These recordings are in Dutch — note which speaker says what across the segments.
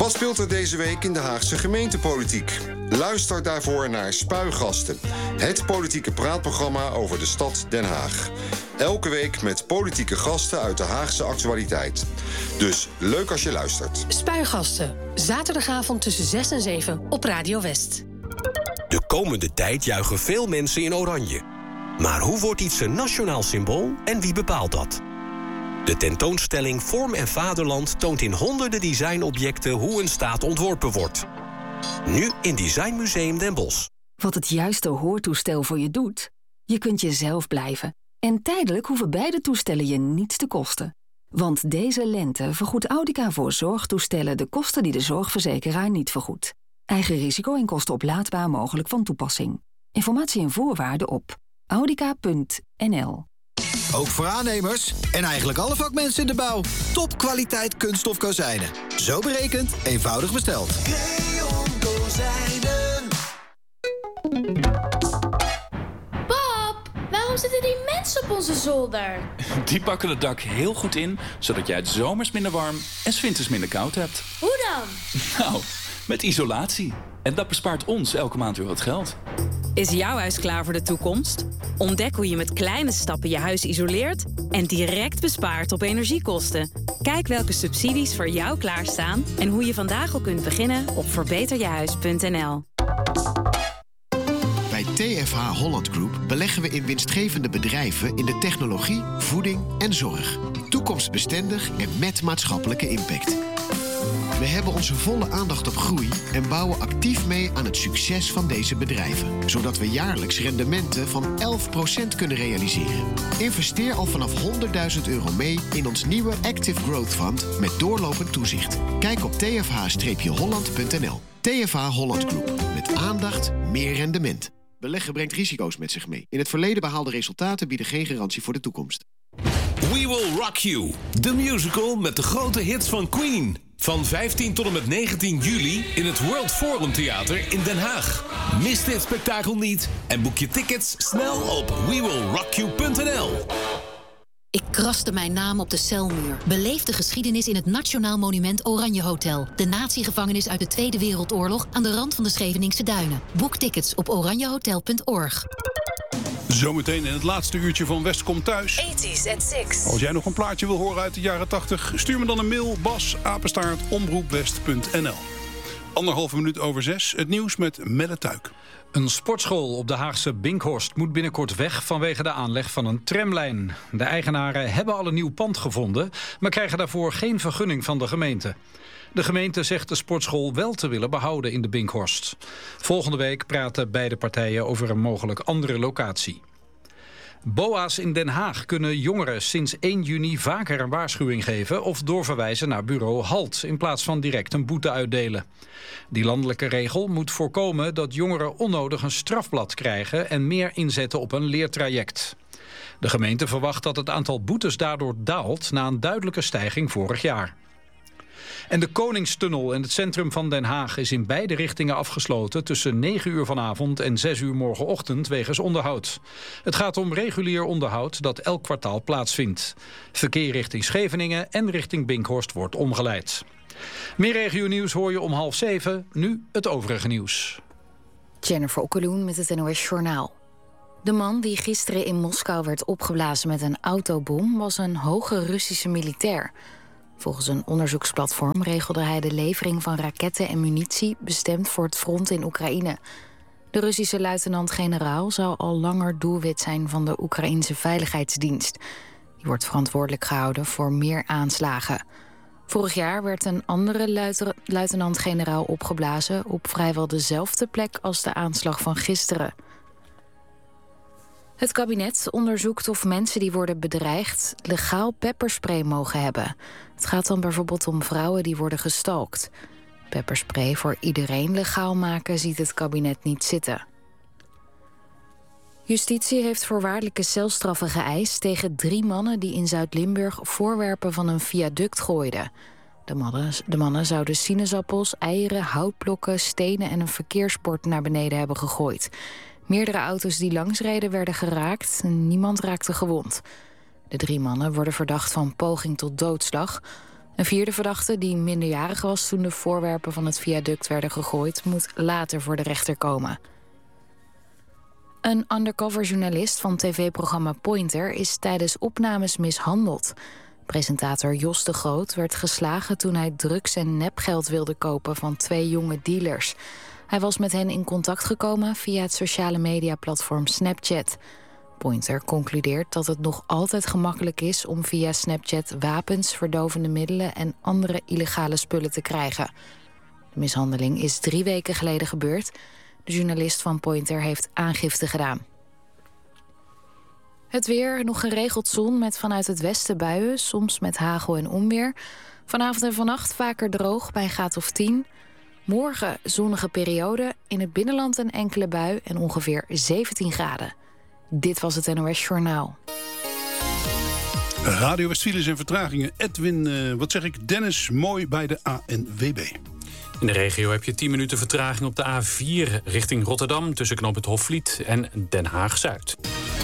Speaker 1: Wat speelt er deze week in de Haagse gemeentepolitiek? Luister daarvoor naar Spuigasten, het politieke praatprogramma over de stad Den Haag. Elke week met politieke gasten uit de Haagse actualiteit. Dus leuk als je luistert.
Speaker 2: Spuigasten, zaterdagavond tussen 6 en 7 op Radio West.
Speaker 3: De komende tijd juichen veel mensen in oranje. Maar hoe wordt iets een nationaal symbool en wie bepaalt dat? De tentoonstelling Vorm en Vaderland toont in honderden designobjecten hoe een staat ontworpen wordt. Nu in Designmuseum Den Bosch.
Speaker 4: Wat het juiste hoortoestel voor je doet? Je kunt jezelf blijven. En tijdelijk hoeven beide toestellen je niets te kosten. Want deze lente vergoedt Audica voor zorgtoestellen de kosten die de zorgverzekeraar niet vergoedt. Eigen risico en kosten oplaadbaar mogelijk van toepassing. Informatie en voorwaarden op audica.nl.
Speaker 5: Ook voor aannemers en eigenlijk alle vakmensen in de bouw. Topkwaliteit kunststof kozijnen. Zo berekend, eenvoudig besteld.
Speaker 6: Creon Kozijnen.
Speaker 7: Pap, waarom zitten die mensen op onze zolder?
Speaker 8: Die pakken het dak heel goed in, zodat jij het zomers minder warm en 's winters minder koud hebt.
Speaker 7: Hoe dan?
Speaker 8: Nou, met isolatie. En dat bespaart ons elke maand weer wat geld.
Speaker 9: Is jouw huis klaar voor de toekomst? Ontdek hoe je met kleine stappen je huis isoleert en direct bespaart op energiekosten. Kijk welke subsidies voor jou klaarstaan en hoe je vandaag al kunt beginnen op verbeterjehuis.nl.
Speaker 10: Bij TFH Holland Group beleggen we in winstgevende bedrijven in de technologie, voeding en zorg. Toekomstbestendig en met maatschappelijke impact. We hebben onze volle aandacht op groei en bouwen actief mee aan het succes van deze bedrijven. Zodat we jaarlijks rendementen van 11% kunnen realiseren. Investeer al vanaf €100.000 mee in ons nieuwe Active Growth Fund met doorlopend toezicht. Kijk op tfh-holland.nl. TFH Holland Group. Met aandacht, meer rendement. Beleggen brengt risico's met zich mee. In het verleden behaalde resultaten bieden geen garantie voor de toekomst.
Speaker 11: We Will Rock You. De musical met de grote hits van Queen. Van 15 tot en met 19 juli in het World Forum Theater in Den Haag. Mis dit spektakel niet en boek je tickets snel op wewillrockyou.nl.
Speaker 12: Ik kraste mijn naam op de celmuur. Beleef de geschiedenis in het Nationaal Monument Oranje Hotel. De natiegevangenis uit de Tweede Wereldoorlog aan de rand van de Scheveningse Duinen. Boek tickets op oranjehotel.org.
Speaker 13: Zometeen in het laatste uurtje van West komt thuis.
Speaker 2: 80's at 6.
Speaker 13: Als jij nog een plaatje wil horen uit de jaren 80... stuur me dan een mail, bas@omroepwest.nl. 1,5 minuut over 6, het nieuws met Melle Tuik.
Speaker 14: Een sportschool op de Haagse Binkhorst moet binnenkort weg vanwege de aanleg van een tramlijn. De eigenaren hebben al een nieuw pand gevonden, maar krijgen daarvoor geen vergunning van de gemeente. De gemeente zegt de sportschool wel te willen behouden in de Binkhorst. Volgende week praten beide partijen over een mogelijk andere locatie. BOA's in Den Haag kunnen jongeren sinds 1 juni vaker een waarschuwing geven of doorverwijzen naar bureau HALT in plaats van direct een boete uitdelen. Die landelijke regel moet voorkomen dat jongeren onnodig een strafblad krijgen en meer inzetten op een leertraject. De gemeente verwacht dat het aantal boetes daardoor daalt na een duidelijke stijging vorig jaar. En de Koningstunnel in het centrum van Den Haag is in beide richtingen afgesloten tussen 9 uur vanavond en 6 uur morgenochtend wegens onderhoud. Het gaat om regulier onderhoud dat elk kwartaal plaatsvindt. Verkeer richting Scheveningen en richting Binkhorst wordt omgeleid. Meer regionieuws hoor je om 6:30. Nu het overige nieuws.
Speaker 15: Jennifer Okkeloen met het NOS Journaal. De man die gisteren in Moskou werd opgeblazen met een autobom was een hoge Russische militair. Volgens een onderzoeksplatform regelde hij de levering van raketten en munitie bestemd voor het front in Oekraïne. De Russische luitenant-generaal zou al langer doelwit zijn van de Oekraïnse Veiligheidsdienst. Die wordt verantwoordelijk gehouden voor meer aanslagen. Vorig jaar werd een andere luitenant-generaal opgeblazen op vrijwel dezelfde plek als de aanslag van gisteren. Het kabinet onderzoekt of mensen die worden bedreigd legaal pepperspray mogen hebben. Het gaat dan bijvoorbeeld om vrouwen die worden gestalkt. Pepperspray voor iedereen legaal maken ziet het kabinet niet zitten. Justitie heeft voorwaardelijke celstraffen geëist tegen 3 mannen die in Zuid-Limburg voorwerpen van een viaduct gooiden. De mannen zouden sinaasappels, eieren, houtblokken, stenen en een verkeersbord naar beneden hebben gegooid. Meerdere auto's die langsreden werden geraakt en niemand raakte gewond. De 3 mannen worden verdacht van poging tot doodslag. Een vierde verdachte, die minderjarig was toen de voorwerpen van het viaduct werden gegooid, moet later voor de rechter komen. Een undercover journalist van tv-programma Pointer is tijdens opnames mishandeld. Presentator Jos de Groot werd geslagen toen hij drugs en nepgeld wilde kopen van 2 jonge dealers. Hij was met hen in contact gekomen via het sociale mediaplatform Snapchat. Pointer concludeert dat het nog altijd gemakkelijk is om via Snapchat wapens, verdovende middelen en andere illegale spullen te krijgen. De mishandeling is 3 weken geleden gebeurd. De journalist van Pointer heeft aangifte gedaan. Het weer, nog geregeld zon met vanuit het westen buien, soms met hagel en onweer. Vanavond en vannacht vaker droog bij een graad of 10. Morgen zonnige periode, in het binnenland een enkele bui en ongeveer 17 graden. Dit was het NOS Journaal.
Speaker 13: Radio West-files en vertragingen. Edwin, Dennis, mooi bij de ANWB.
Speaker 16: In de regio heb je 10 minuten vertraging op de A4 richting Rotterdam, tussen knoop het Hofvliet en Den Haag-Zuid.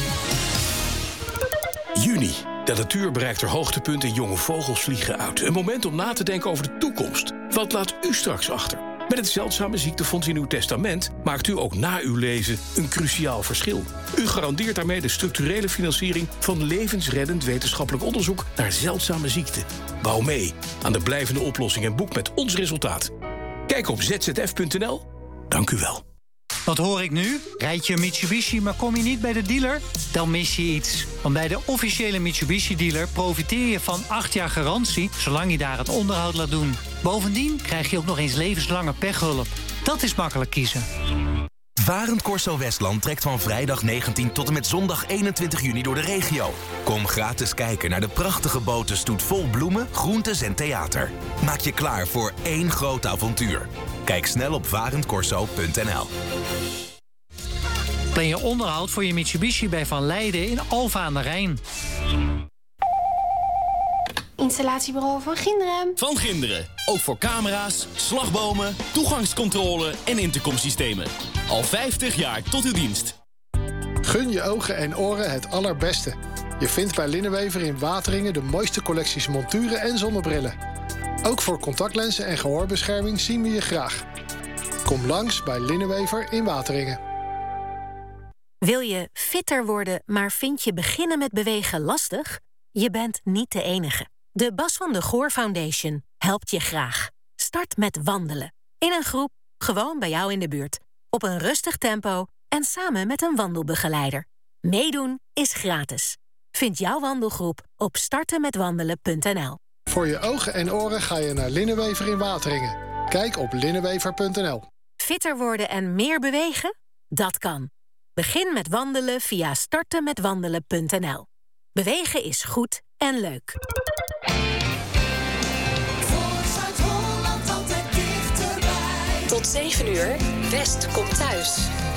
Speaker 17: Juni. De natuur bereikt haar hoogtepunt en jonge vogels vliegen uit. Een moment om na te denken over de toekomst. Wat laat u straks achter? Met het Zeldzame Ziektefonds in uw testament maakt u ook na uw lezen een cruciaal verschil. U garandeert daarmee de structurele financiering van levensreddend wetenschappelijk onderzoek naar zeldzame ziekten. Bouw mee aan de blijvende oplossing en boek met ons resultaat. Kijk op zzf.nl. Dank u wel.
Speaker 18: Wat hoor ik nu? Rijd je een Mitsubishi, maar kom je niet bij de dealer? Dan mis je iets. Want bij de officiële Mitsubishi-dealer profiteer je van 8 jaar garantie, zolang je daar het onderhoud laat doen. Bovendien krijg je ook nog eens levenslange pechhulp. Dat is makkelijk kiezen.
Speaker 19: Varend Corso Westland trekt van vrijdag 19 tot en met zondag 21 juni door de regio. Kom gratis kijken naar de prachtige botenstoet vol bloemen, groentes en theater. Maak je klaar voor één groot avontuur. Kijk snel op varendcorso.nl.
Speaker 18: Plan je onderhoud voor je Mitsubishi bij Van Leiden in Alphen aan de Rijn.
Speaker 7: Installatiebureau Van Ginderen.
Speaker 20: Van Ginderen. Ook voor camera's, slagbomen, toegangscontrole en intercomsystemen. Al 50 jaar tot uw dienst.
Speaker 21: Gun je ogen en oren het allerbeste. Je vindt bij Linnenwever in Wateringen de mooiste collecties monturen en zonnebrillen. Ook voor contactlenzen en gehoorbescherming zien we je graag. Kom langs bij Linnenwever in Wateringen.
Speaker 22: Wil je fitter worden, maar vind je beginnen met bewegen lastig? Je bent niet de enige. De Bas van de Goor Foundation helpt je graag. Start met wandelen. In een groep, gewoon bij jou in de buurt. Op een rustig tempo en samen met een wandelbegeleider. Meedoen is gratis. Vind jouw wandelgroep op startenmetwandelen.nl.
Speaker 21: Voor je ogen en oren ga je naar Linnenwever in Wateringen. Kijk op linnenwever.nl.
Speaker 22: Fitter worden en meer bewegen? Dat kan. Begin met wandelen via startenmetwandelen.nl. Bewegen is goed en leuk.
Speaker 2: Tot 7 uur, West komt thuis.